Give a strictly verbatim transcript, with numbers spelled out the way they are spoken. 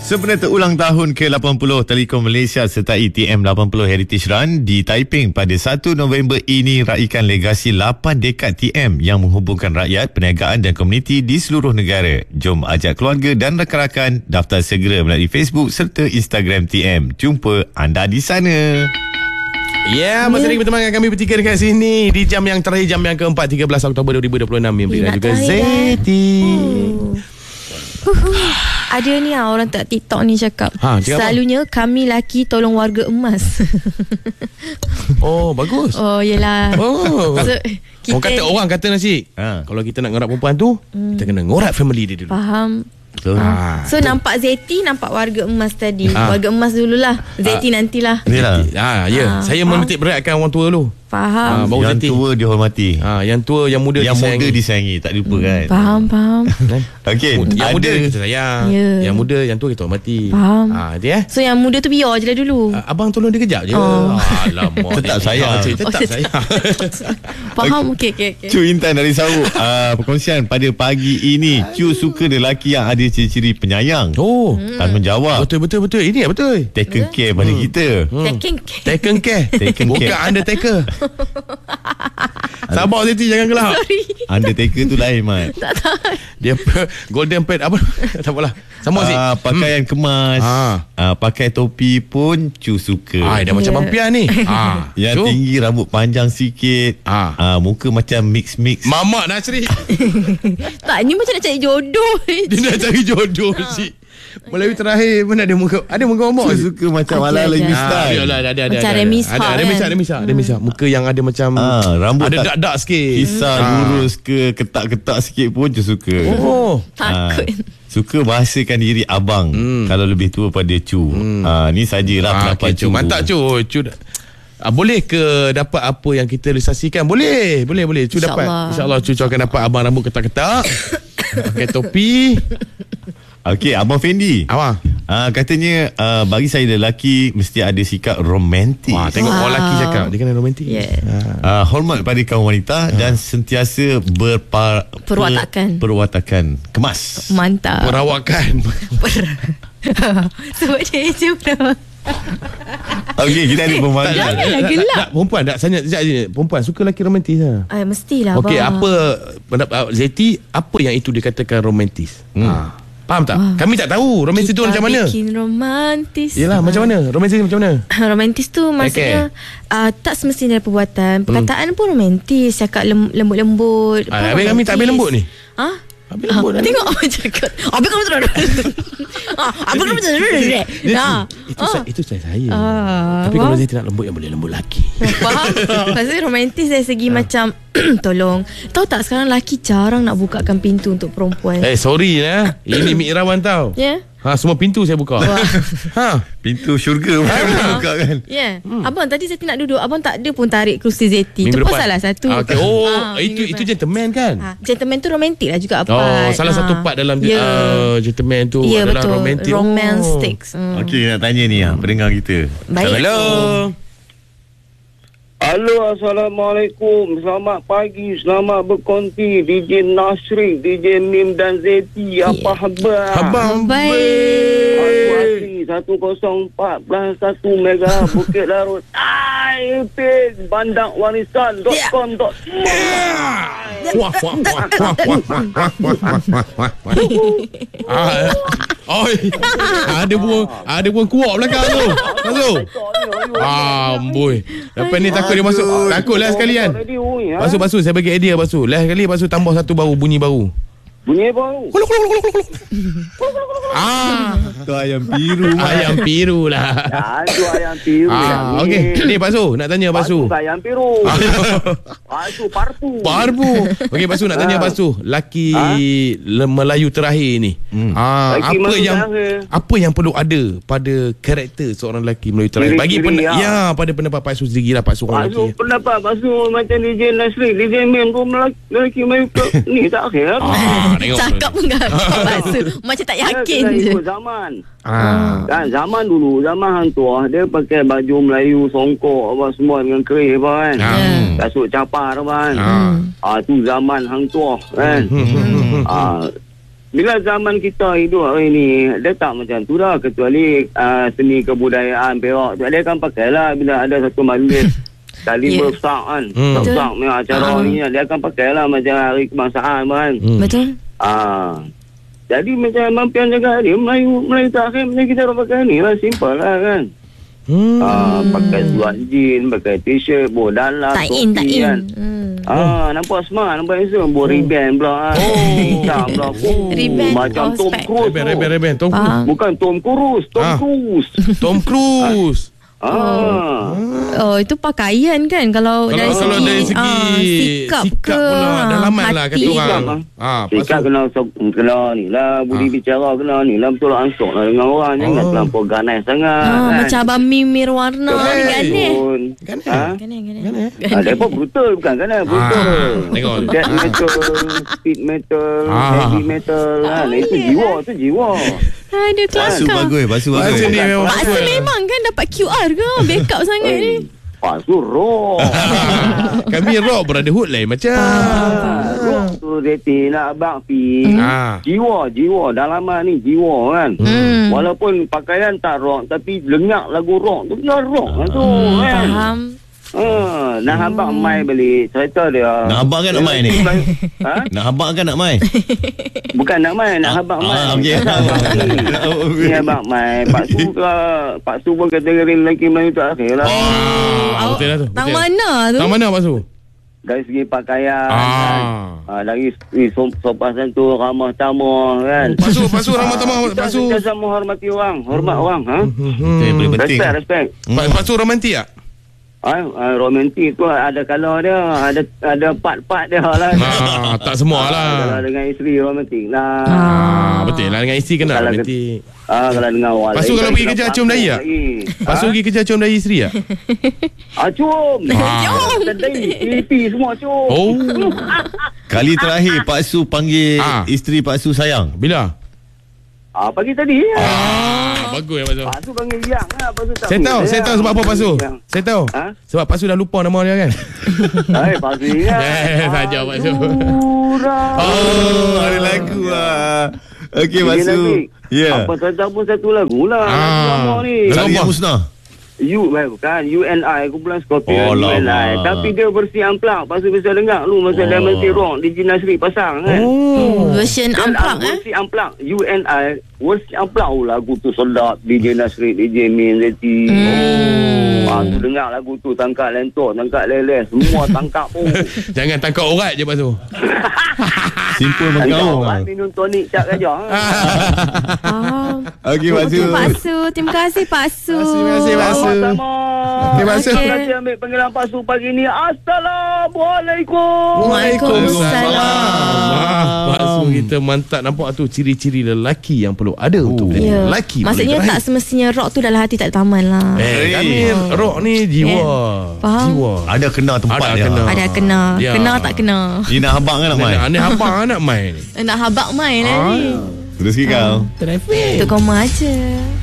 Sempena terulang tahun ke lapan puluh Telekom Malaysia sertai T M lapan puluh Heritage Run di Taiping pada satu November ini raikan legasi lapan dekad T M yang menghubungkan rakyat, perniagaan dan komuniti di seluruh negara. Jom ajak keluarga dan rakan-rakan daftar segera melalui Facebook serta Instagram T M. Jumpa anda di sana. Ya, yeah, masih lagi bersama dengan kami bertiga dekat sini di jam yang terakhir, jam yang keempat, tiga belas Oktober dua ribu dua puluh enam. Yang berikan juga Zeti. Ada ni lah orang tak TikTok ni cakap, ha, selalunya apa? Kami laki tolong warga emas. Oh, bagus. Oh, yelah. Oh. So, kita, orang kata orang kata nasi. Ha. Kalau kita nak ngorak perempuan tu, hmm. kita kena ngorak family dia dulu. Faham. Betul. Ha. So nampak Zeti, nampak warga emas tadi. Ha. Warga emas dululah. Zeti ha. nantilah. Yalah. Ha, ya. Ha. Saya menitik beratkan orang tua dulu. Faham. Ha, yang Zeti. Tua dihormati. Ha, yang tua, yang muda yang disayangi. Yang muda disayangi, tak lupa hmm. kan. Faham, faham. Okey. Yang ada... muda kita sayang. Yeah. Yang muda, yang tua kita hormati. Faham. Ha, dia. So yang muda tu biar je lah dulu. Ha, abang tolong dia kejap je. Oh. Alamak. Tetap sayang. Ha, tetap oh, sayang. Faham. Okey, okey, okey. Cu Intan dari Sarawak. uh, perkongsian pada pagi ini. Cu suka lelaki yang ada ciri-ciri penyayang. Oh. Hmm. Tanggungjawab. Betul, betul, betul. Ini betul. Taken care pada hmm. kita. Hmm. Taken care. Taken care. Taken Bukan care. undertaker. Sabar Zeti, jangan gelap. Sorry. Undertaker tu lain, Mat. Tak tahu. Dia golden pad apa? Tak apalah. Sama Zeti. Uh, pakaian hmm. kemas. Ah. Uh, pakai topi pun Cu suka. Ah, dah yeah. macam mampian ni. Ah. Yang Cu? Tinggi, rambut panjang sikit. Ah. Uh, muka macam mix-mix. Mamak Nasri. Tak, ni macam nak cari jodoh. Dia nak cari jodoh si. Melalui terakhir pun ada muka, ada muka mamak. Cu suka macam ala-ala Miss Style. Ada ada ada. Macam Remy Shah. Ada Remy Shah, Remy Shah, Remy Shah. Muka yang ada macam ah, rambut ada dak-dak sikit. Kisah ah. lurus ke ketak-ketak sikit pun Cu suka. Oh, takut. Ah. Suka bahasakan diri abang hmm. kalau lebih tua pada Cu. Hmm. Ah, ni sajalah ah, pendapat okay, Cu. Mantap Cu. Cu ah, boleh ke dapat apa yang kita realisasikan? Boleh, boleh, boleh. Cu dapat. InsyaAllah Cu akan dapat abang rambut ketak-ketak. Pakai topi. Okey, Abang Fendi. Abang. Ah, katanya uh, bagi saya lelaki mesti ada sikap romantis. Wah, tengok wow. orang lelaki cakap dia kena romantis. Yeah. Uh, hormat pada kaum wanita uh. dan sentiasa berpar perwatakan. Per, perwatakan kemas. Mantap. Perawakan. Sebab dia je bro. Okey, kita ada pembahasan. Janganlah gelap. Tak, perempuan tak sangat sekejap je. Perempuan suka lelaki romantis lah. Ay, mestilah. Okey, apa pendapat Zeti, apa yang itu dikatakan romantis? Hmm. Ha. Faham tak? Wah. Kami tak tahu romantis tu macam mana. Bikin romantis. Yelah, macam mana? Romantis macam mana? Romantis tu maksudnya okay. uh, tak semestinya perbuatan. Perkataan hmm. pun romantis. Cakap lembut-lembut. Ah, habis kami tak habis lembut ni? Ha? Habis lembut ha, tengok apa cakap. Habis kamu terus. Habis kamu terus. Nah, itu saya, itu saya saya. Ah, tapi kalau saya tidak lembut, yang boleh lembut laki. Faham? Maksudnya romantis dari segi ha. macam tolong. Tahu tak sekarang laki jarang nak bukakan pintu untuk perempuan. Eh, sorry lah. Ini Mik Irawan tau. Ya. Yeah. Ha, semua pintu saya buka. Ha, pintu syurga ha. buka kan. Ya. Yeah. Hmm. Abang tadi Zeti nak duduk, abang tak ada pun tarik kerusi Zeti. Itu pun salah satu. Okay. Oh, ha, itu itu gentleman kan? Ha, gentleman tu romantik lah juga apa. Oh, salah ha. satu part dalam yeah. uh, gentleman tu yeah, adalah betul. romantik. Romantic. Oh. Hmm. Okey, nak tanya ni ah, pendengar kita. Baik. Hello. Halo, Assalamualaikum. Selamat pagi, selamat berkonti D J Nasri, D J Mim dan Zeti. Yeah. Apa khabar? Abang baik. Aku Asri seratus empat satu Mega Bukit Larut. Taiping Bandang Warisan dot com dot my. Wah wah wah wah wah wah. Oi. Ada buang, ada buang kuak belakang tu. Masuk. Amboi. Lepas ni takut dia masuk. Takutlah sekalian. Masuk masuk saya bagi idea masuk. Lah sekali masuk tambah satu baru bunyi baru. Bunyi baru. Ah, tu ayam biru. Ayam biru lah. Ya, tu ayam biru. Ah, okey. Ni Pak Su, nak tanya Pak Su. Ayam biru. Ah, itu parpu. Parpu. Okey Pak Su, nak tanya Pak Su. Laki ha? Melayu terakhir ni. Hmm. Ah, laki apa yang terakhir. Apa yang perlu ada pada karakter seorang lelaki Melayu terakhir? Bagi pen- ya. ya, pada pendapat Pak Su sendiri lah Pak Su orang lelaki. Pendapat Pak Su macam D J Nasri, D J Mim pun lelaki Melayu ni tak akhir. Ah, cakap pun enggak Pak. Macam tak yakin je. Zaman. Ah. Kan zaman dulu, zaman hang tua, dia pakai baju Melayu songkok apa semua dengan kerih apa kan. Ah. Kasut capar apa kan. Ah. ah tu zaman hang tua kan. Hmm. ah bila zaman kita hidup hari ni, dia tak macam tu dah. Kecuali uh, seni kebudayaan Perak tu, dia akan pakai lah bila ada satu majlis kali Yeah. besar kan. Hmm. Besar punya acara Ah. ni, dia akan pakai lah macam hari kebangsaan kan. Hmm. Betul. Ah, jadi macam Mampian cakap ni, Melayu Melayu takhir macam kita orang pakai ni lah, simple lah kan. Hmm. Ah, pakai surat jean, pakai t-shirt, bawa dalam, Tak in, tak in. kan. Hmm. Ah, nampak smart, nampak handsome. Bawa ribbon pula kan. Oh. Hitam pula. Oh, Ribbon, macam oh, Tom spek. Cruise. Reben, tu. Reben, Reben. Tom Cruise. Faham. Bukan Tom Cruise, Tom Ah. Cruise. Tom Cruise. Ah. Oh, itu pakaian kan. Kalau, Kalau dari kalau segi, dari segi ah, sikap, sikap ke pula ah, dalaman lah hati. kata orang. Sikap, ah. Ah, Sikap pasal kena so- kena ni lah, budi Ah. bicara kena ni lah, betul ansur lah dengan orang. Jangan Oh. terlampau ganas sangat. Ah, kan. macam abang mimir warna Hey. ni kan ni. Pun. Kan eh? Ha? Kan eh, kan eh. Kan eh? Ah, dia pun brutal bukan kan? Brutal. Ah, tengok. Death metal, speed metal, Ah. heavy metal kan. Itu jiwa, tu jiwa. Aduh, Pasu kelakar. bagus, pasu Pasu bagus. ni memang Pak Su betul. memang kan dapat Q R ke? Backup sangat ni. Eh, Pasu roh. Kami rock Brotherhood lain macam. Ah, roh tu reti nak abang pi. Ah. Jiwa, jiwa dalaman ni jiwa kan. Hmm. Walaupun pakaian tak rock tapi dengar lagu rock tu dia rock lah tu Hmm, kan. faham. Ha, nak abang mai balik cerita dia. Nak abang kan nak mai ni? Ha? Nak habak kan nak mai? Bukan nak mai, nak abang mai. Ah, okey. Ni abang mai. Pak Su ke, Pak Su pun kategori lelaki Melayu tak akhir lah. Ah, betul lah tu. Tang betul. mana tu? Tang mana Pak Su? Dari segi pakaian Ah. kan. Ah, dari segi so, sopan santun, ramah tamah kan. Pak Su, Pak Su ramah tamah Kita Pak Su. sentiasa menghormati orang, hormat orang, ha? Itu yang paling penting. Respect, respect. Pak, Pak Su romantik tak? Ah, ah, romantik tu ada kalau dia, ada ada part-part dia lah. Ah, tak semua Kalau lah. dengan isteri romantik lah. Ah, betul lah dengan isteri kena Kalau romantik. Ah, kalau dengan orang Lepas tu lain, kalau pergi kerja cium dahi tak? Pak Su pergi kerja cium dahi isteri tak? Ah, cium. Ah. Dahi, pipi semua cium. Oh. Kali terakhir Pak Su panggil Ah. isteri Pak Su sayang. Bila? Ah, pagi tadi. Ah, bagus ya Pak Su. Pak Su panggil yang lah. Pak Su tak Saya tahu, panggil saya tahu sebab apa Pak Su. Yang. Saya tahu. Ha? Sebab Pak Su dah lupa nama dia kan. Eh, Pak Su ingat. Eh, saja Pak Su. Surah. Oh, ada lagu ah. Okey Pak Dia Su. nanti, Ya. Apa saja pun satu lagu lah. Ah. Lagu lama ni. Lagu Sari apa? yang musnah. U, eh, bukan. U N I. Aku bulan Scorpio. Oh, U N I. lama. Tapi dia versi unplug. Pak Su bisa dengar lu. Masa Oh. dia mesti rock. Di Jinasri pasang kan. Oh. Version Dan unplug eh. versi unplug. U N I. Versi unplug. Oh, lagu tu sedap. D J Nasri. D J Min. Zeti. Hmm. Ah, tu dengar lagu tu. Tangkap lentok. Tangkap leleh. Semua tangkap. Oh. Jangan tangkap orat je Pak Su. Simple Tangkap bergaul. orang minum tonik cak aja. Faham. Okey Pak Su. Okey Pak Su. Terima kasih Pak Su. Terima kasih Pak Su. Sama-sama. Okey, Pak Su. Terima kasih ambil panggilan Pak Su pagi ni. Assalamualaikum. Waalaikumsalam. Ah, Pak Su kita mantap nampak tu ciri-ciri lelaki yang perlu ada untuk jadi Ya. lelaki. Maksudnya paling tak semestinya rock tu dalam hati tak taman lah. terakhir. Eh, Eh. kami rock ni jiwa. Faham. Jiwa. Ada kena tempat Ada dia. kena. Ada kena. Ya. Kena tak kena. Ni nak habak kan nak mai? Ni abang nak main ni. Nak habak main lah ni. Terus kau. Traffic. Untuk koma aja.